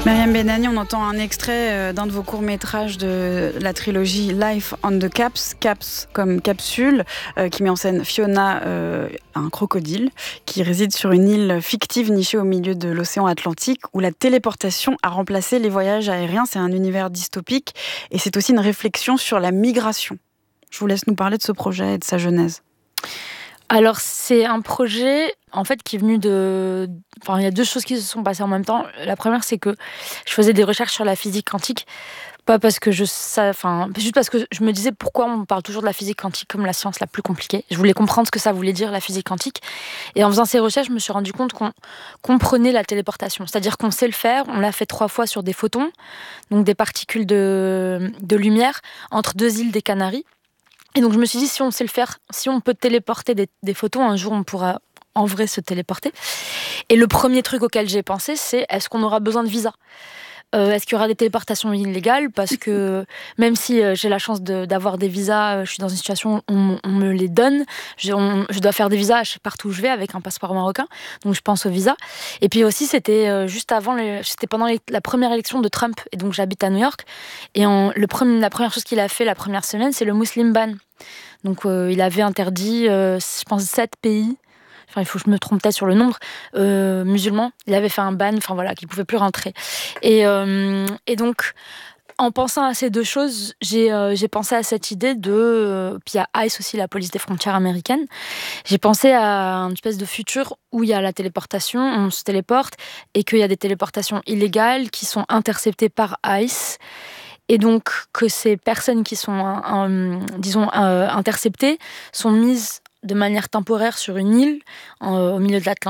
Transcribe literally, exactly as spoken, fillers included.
Myriam Benani, on entend un extrait d'un de vos courts-métrages de la trilogie Life on the Caps, Caps comme capsule, euh, qui met en scène Fiona, euh, un crocodile, qui réside sur une île fictive nichée au milieu de l'océan Atlantique, où la téléportation a remplacé les voyages aériens. C'est un univers dystopique et c'est aussi une réflexion sur la migration. Je vous laisse nous parler de ce projet et de sa genèse. Alors, c'est un projet, en fait, qui est venu de... Enfin, il y a deux choses qui se sont passées en même temps. La première, c'est que je faisais des recherches sur la physique quantique. Pas parce que je... Ça, enfin, juste parce que je me disais pourquoi on parle toujours de la physique quantique comme la science la plus compliquée. Je voulais comprendre ce que ça voulait dire, la physique quantique. Et en faisant ces recherches, je me suis rendu compte qu'on comprenait la téléportation. C'est-à-dire qu'on sait le faire. On l'a fait trois fois sur des photons, donc des particules de, de lumière, entre deux îles des Canaries. Et donc je me suis dit, si on sait le faire, si on peut téléporter des, des photons, un jour on pourra en vrai se téléporter. Et le premier truc auquel j'ai pensé, c'est est-ce qu'on aura besoin de visa ? Euh, est-ce qu'il y aura des téléportations illégales ? Parce que même si euh, j'ai la chance de, d'avoir des visas, euh, je suis dans une situation où on, on me les donne. Je, on, je dois faire des visas partout où je vais avec un passeport marocain. Donc je pense aux visas. Et puis aussi, c'était euh, juste avant, les, c'était pendant les, la première élection de Trump. Et donc j'habite à New York. Et en, le premier, la première chose qu'il a fait la première semaine, c'est le Muslim ban. Donc euh, il avait interdit, euh, je pense, sept pays. Enfin, il faut que je me trompe peut-être sur le nombre, euh, musulmans. Il avait fait un ban, enfin voilà, qu'ils ne pouvaient plus rentrer. Et, euh, et donc, en pensant à ces deux choses, j'ai, euh, j'ai pensé à cette idée de... Euh, puis il y a ICE aussi, la police des frontières américaine. J'ai pensé à une espèce de futur où il y a la téléportation, on se téléporte, et qu'il y a des téléportations illégales qui sont interceptées par ICE. Et donc, que ces personnes qui sont, euh, disons, euh, interceptées sont mises de manière temporaire sur une île euh, au milieu de l'Atlantique.